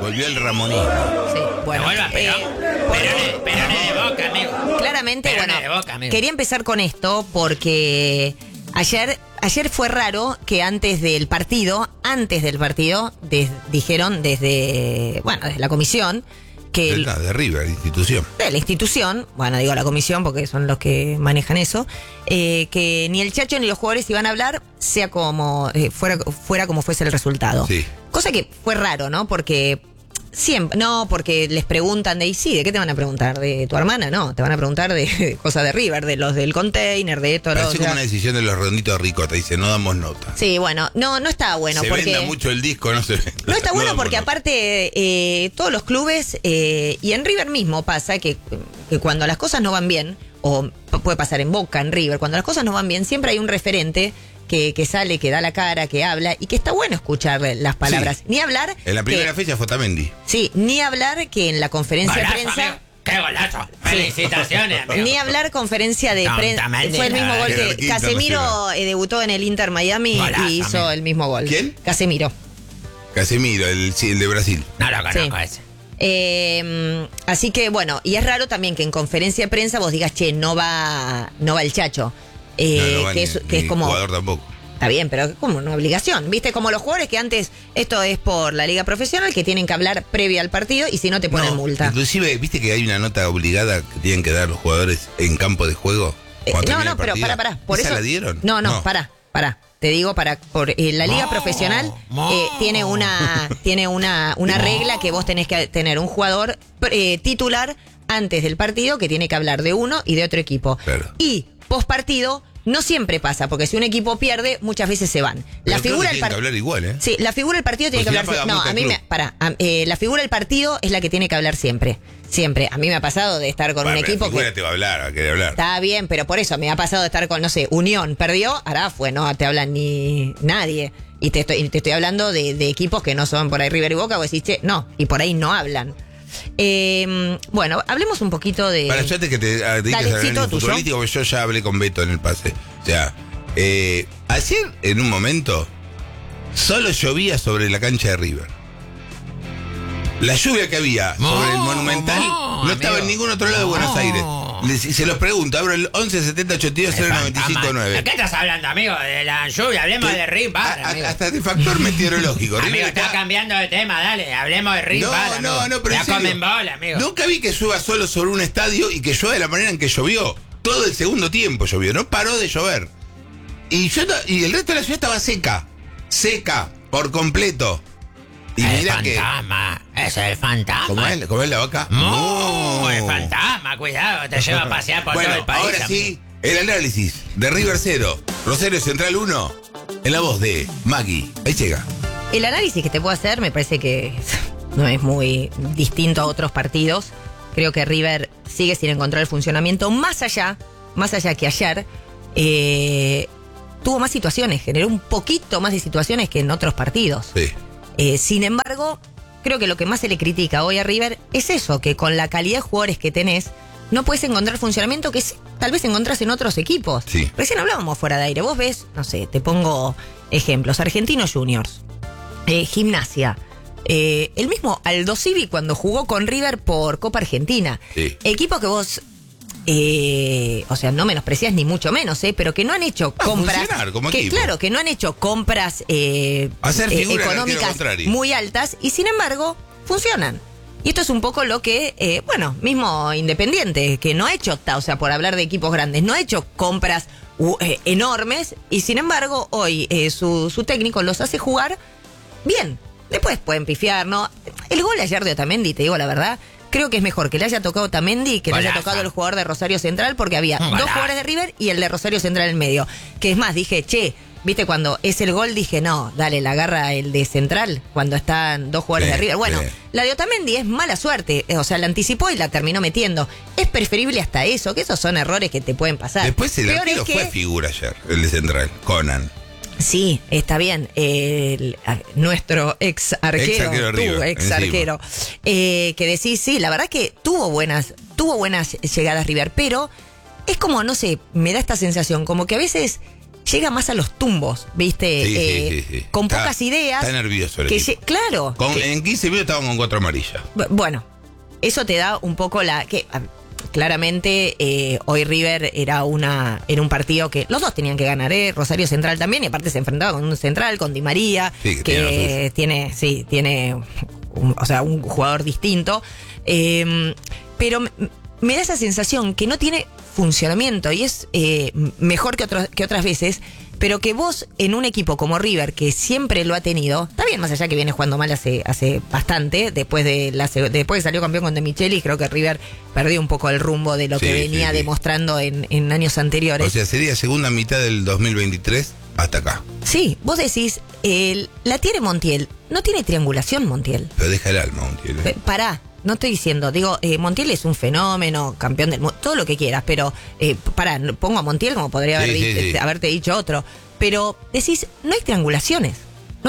Volvió el ramonismo. Sí, bueno. Perone de Boca, amigo. Claramente, Perone bueno, de Boca, amigo. quería empezar con esto porque ayer fue raro que antes del partido, dijeron desde la comisión que De River, institución. de la institución, bueno, digo la comisión porque son los que manejan eso, que ni el Chacho ni los jugadores iban a hablar, sea como fuera como fuese el resultado. Sí. Cosa que fue raro, ¿no? Porque siempre, no, porque les preguntan ¿de qué te van a preguntar? ¿De tu hermana? No, te van a preguntar de cosas de River, de los del container, de esto, Parece como una decisión de los redonditos de Ricota, dice, no damos nota. Sí, bueno, no está bueno se porque venda mucho el disco, no se venda. no está bueno damos porque nota. aparte todos los clubes y en River mismo pasa que cuando las cosas no van bien, o puede pasar en Boca, en River, cuando las cosas no van bien siempre hay un referente que sale, que da la cara, que habla y que está bueno escuchar las palabras. Sí. Ni hablar En la primera fecha fue Otamendi. Sí, ni hablar que en la conferencia Golazo, de prensa amigo. ¡Qué golazo! Felicitaciones, amigo. ni hablar conferencia de prensa. Tontamente. Fue el mismo gol que Jerarquía Casemiro internacional. debutó en el Inter Miami Golazo, y hizo amigo. el mismo gol. ¿Quién? Casemiro. Casemiro, el de Brasil. No lo conozco Sí. ese. Así que bueno, y es raro también que en conferencia de prensa vos digas, che, no va el Chacho. No va que ni es como... jugador tampoco. Está bien, pero es como una obligación. ¿Viste? Como los jugadores que antes, esto es por la liga profesional, que tienen que hablar previa al partido y si no te ponen No, multa. Inclusive, ¿viste que hay una nota obligada que tienen que dar los jugadores en campo de juego? Cuando termina el pero partido? pará. Por ¿Esa eso la dieron? No, pará. Te digo, la liga profesional tiene una regla que vos tenés que tener un jugador titular antes del partido que tiene que hablar de uno y de otro equipo. Claro. Y post partido no siempre pasa, porque si un equipo pierde, muchas veces se van. Pero creo que tienen que hablar igual, ¿eh? Sí, la figura del partido tiene Pues que si hablar. no paga No, multa a mí el me. club. La figura del partido es la que tiene que hablar siempre. Siempre. A mí me ha pasado de estar con un equipo que. Te va a hablar, va a querer hablar. Está bien, pero por eso me ha pasado de estar con, no sé, Unión, perdió, ahora fue, no te habla ni nadie. Y te estoy hablando de equipos que no son por ahí River y Boca, vos decís, che, no, y por ahí no hablan. Bueno, hablemos un poquito de. Para yo antes que te dediques Dale, al sí, análisis todo tuyo. futbolístico, porque yo ya hablé con Beto en el pase. O sea, ayer en un momento solo llovía sobre la cancha de River. La lluvia que había sobre el Monumental no estaba en ningún otro lado de Buenos Aires. Se los pregunto, abro el 11 70 82 095 ¿De 9. qué estás hablando, amigo? De la lluvia, hablemos de River, amigo. Hasta de factor meteorológico. Amigo, River está cambiando de tema, dale, hablemos de River. No, pero ya en serio, comen bola, amigo. nunca vi que llueva solo sobre un estadio y que llueva de la manera en que llovió. Todo el segundo tiempo llovió, no paró de llover. Y el resto de la ciudad estaba seca, por completo. Y El mira que... fantasma, es el fantasma. ¿Cómo es la vaca? El fantasma, cuidado, te lleva a pasear por todo Bueno, el país. ahora amigo. sí, el análisis de River 0, Rosario Central 1, en la voz de Maggie. Ahí llega. El análisis que te puedo hacer me parece que no es muy distinto a otros partidos. Creo que River sigue sin encontrar el funcionamiento más allá que ayer. Tuvo más situaciones, generó un poquito más de situaciones que en otros partidos. Sí. Sin embargo, creo que lo que más se le critica hoy a River es eso, que con la calidad de jugadores que tenés, no puedes encontrar funcionamiento que tal vez encontrás en otros equipos. Sí. Recién hablábamos fuera de aire. Vos ves, no sé, te pongo ejemplos. Argentinos Juniors, Gimnasia, el mismo Aldo Civi cuando jugó con River por Copa Argentina. Sí. Equipo que vos... o sea, no menosprecias ni mucho menos, pero que no han hecho compras. Funcionar como que, equipo. claro, que no han hecho compras Hacer figura del arquero económicas contrario. muy altas y sin embargo funcionan. Y esto es un poco lo que, mismo Independiente, que no ha hecho, o sea, por hablar de equipos grandes, no ha hecho compras enormes y sin embargo hoy su técnico los hace jugar bien. Después pueden pifiar, ¿no? El gol ayer de Otamendi, te digo la verdad, creo que es mejor que le haya tocado Otamendi que le haya Golazo. tocado el jugador de Rosario Central, porque había dos Golazo. jugadores de River y el de Rosario Central en el medio. Que es más, dije, che, viste cuando es el gol, dije, no, dale, la agarra el de Central, cuando están dos jugadores Sí, de River. Bueno, sí. la de Otamendi es mala suerte, o sea, la anticipó y la terminó metiendo. Es preferible hasta eso, que esos son errores que te pueden pasar. Después el Peor arquero es que- fue figura ayer, el de Central, Conan. Sí, está bien. Nuestro ex arquero, Ex-arquero de River, ex arquero, que decís, sí, la verdad que tuvo buenas llegadas River, pero es como, no sé, me da esta sensación, como que a veces llega más a los tumbos, ¿viste? Sí. Con Está- pocas ideas. Está nervioso el que equipo. claro. En 15 minutos estaban con 4 amarillas. Bueno, eso te da un poco claramente, hoy River era un partido que los dos tenían que ganar, Rosario Central también, y aparte se enfrentaba con un Central, con Di María, Sí, que tiene un jugador distinto. Pero me da esa sensación que no tiene funcionamiento y es mejor que otras veces, pero que vos en un equipo como River, que siempre lo ha tenido, está bien, más allá que viene jugando mal hace bastante, después que salió campeón con De Micheli, creo que River perdió un poco el rumbo de lo que venía demostrando en años anteriores. O sea, sería segunda mitad del 2023 hasta acá. Sí, vos decís, la tiene Montiel, no tiene triangulación Montiel. Pero deja el alma, Montiel. Pará. No estoy diciendo, Montiel es un fenómeno, campeón del mundo, todo lo que quieras, pero pongo a Montiel como podría haberte dicho otro. Pero decís, no hay triangulaciones. No.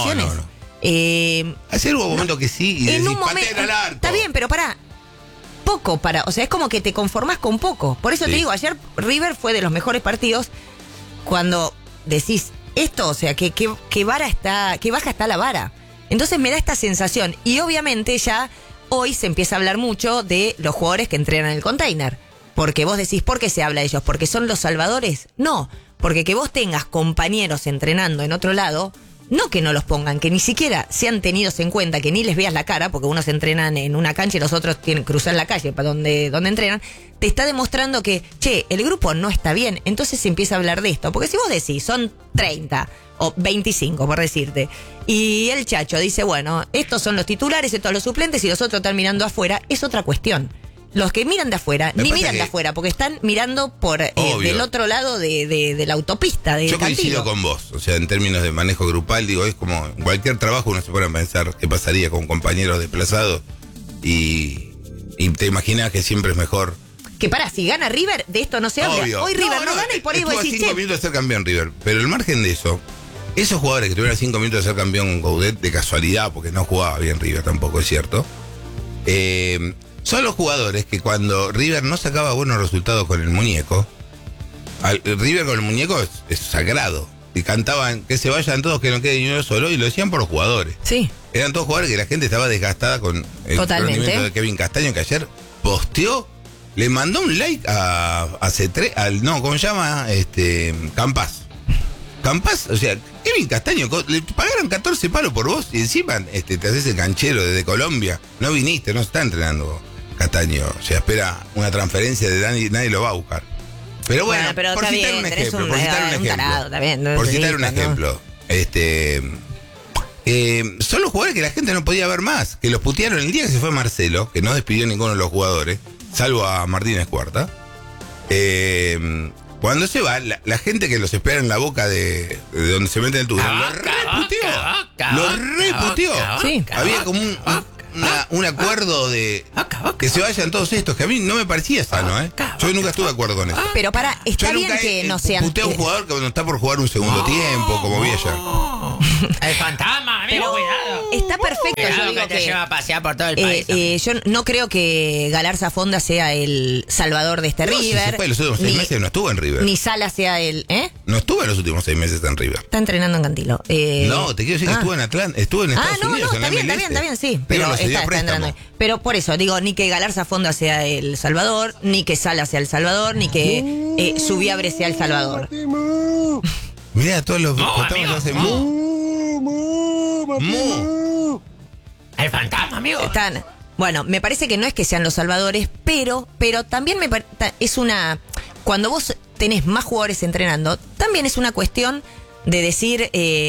Ayer hubo momentos que sí y en decís, un momento, patea al arco. está bien, pero o sea, es como que te conformás con poco. Por eso te digo, ayer River fue de los mejores partidos cuando decís esto, o sea, que baja está la vara. Entonces me da esta sensación y obviamente ya hoy se empieza a hablar mucho de los jugadores que entrenan en el container. Porque vos decís, ¿por qué se habla de ellos? ¿Porque son los salvadores? No, porque que vos tengas compañeros entrenando en otro lado, no que no los pongan, que ni siquiera sean tenidos en cuenta, que ni les veas la cara, porque unos entrenan en una cancha y los otros cruzan la calle para donde entrenan, te está demostrando que, el grupo no está bien. Entonces se empieza a hablar de esto. Porque si vos decís, son 30 o 25, por decirte, y el Chacho dice, bueno, estos son los titulares, estos los suplentes, y los otros están mirando afuera, es otra cuestión. Los que miran de afuera, ni miran de afuera, porque están mirando por del otro lado de la autopista. Yo coincido con vos, o sea, en términos de manejo grupal, digo, es como en cualquier trabajo uno se pone a pensar qué pasaría con compañeros desplazados y te imaginas que siempre es mejor. Que si gana River, de esto no se habla. Obvio. Hoy River no gana y por ahí vos decís, 5 minutos de ser campeón River, pero el margen de eso, esos jugadores que tuvieron 5 minutos de ser campeón con Coudet de casualidad, porque no jugaba bien River tampoco, es cierto, son los jugadores que cuando River no sacaba buenos resultados con el muñeco, River con el muñeco es sagrado. Y cantaban que se vayan todos, que no quede ni uno solo, y lo decían por los jugadores. Sí. Eran todos jugadores que la gente estaba desgastada con el rendimiento de Kevin Castaño, que ayer posteó, le mandó un like a C3, ¿cómo se llama? Campas. Campas, o sea, Kevin Castaño, le pagaron 14 palos por vos y encima te haces el canchero desde Colombia. No viniste, no se está entrenando Castaño. O sea, espera una transferencia de nadie lo va a buscar. Pero bueno, pero por citar un ejemplo, son los jugadores que la gente no podía ver más, que los putearon el día que se fue Marcelo, que no despidió ninguno de los jugadores, salvo a Martínez Cuarta. Cuando se va, la gente que los espera en la boca de donde se mete el tubo, lo reputeó. Sí. Había como un acuerdo de que se vayan todos estos, que a mí no me parecía sano, ¿eh? Yo nunca estuve de acuerdo con eso. Pero está bien que no sean... Putea a un jugador que cuando está por jugar un segundo tiempo, como vi ayer. El fantasma, amigo, cuidado. Está perfecto, Cuidado, yo digo que te lleva a pasear por todo el país. yo no creo que Galarza Fonda sea el salvador de este No, si River. se fue los últimos 6 meses, no estuvo en River. Ni Sala sea el... No estuvo en los últimos 6 meses en River. Está entrenando en Cantilo. No, te quiero decir que estuvo en Atlanta, estuvo en Estados Unidos. Está bien, sí. Pero River está entrando. Pero por eso, digo, ni que Galarza Fonda sea el Salvador, ni que Sala sea el Salvador, ni que Subiabre sea el Salvador. Mirá, todos los amigo, hacen El fantasma, amigo. Bueno, me parece que no es que sean los salvadores, pero también es una... Cuando vos tenés más jugadores entrenando, también es una cuestión de decir,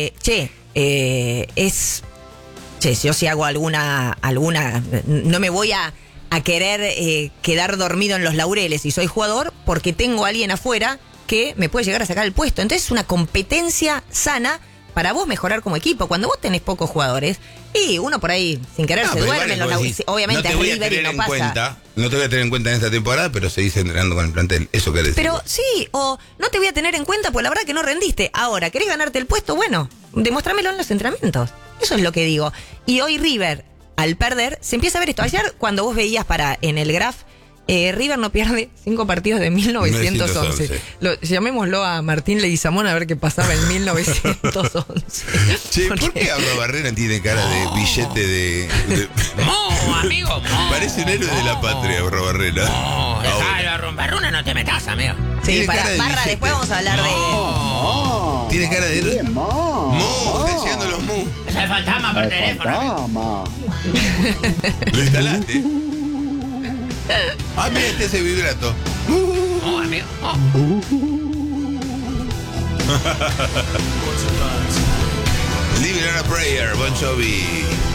yo si hago alguna, no me voy a querer quedar dormido en los laureles y soy jugador porque tengo a alguien afuera que me puede llegar a sacar el puesto. Entonces es una competencia sana para vos mejorar como equipo. Cuando vos tenés pocos jugadores y uno por ahí sin querer se duerme en los laureles, obviamente es River y no pasa. No te voy a tener en cuenta en esta temporada, pero seguís entrenando con el plantel. Eso querés decir. Pero sí, o no te voy a tener en cuenta, pues la verdad que no rendiste. Ahora, ¿querés ganarte el puesto? Bueno, demuéstramelo en los entrenamientos. Eso es lo que digo. Y hoy River, al perder, se empieza a ver esto. Ayer, cuando vos veías en el graph River no pierde 5 partidos de 1911. 1911. Llamémoslo a Martín Leguizamón a ver qué pasaba en 1911. Che, ¿por qué Arrobarrena tiene cara de billete de... ¡Mo, amigo! ¡Mo! Parece un héroe de la patria, Arrobarrena. ¡No! La rumbarruna no te metas, amigo. Sí, Tiene para cara de Barra, billete. después vamos a hablar Tiene cara de héroe. Mo, está llegando los Mo. Es el fantasma por teléfono. Lo instalaste. Ah, mira, ese vibrato. ¡Oh, amigo! ¡Oh! Living on a Prayer, Bon Jovi.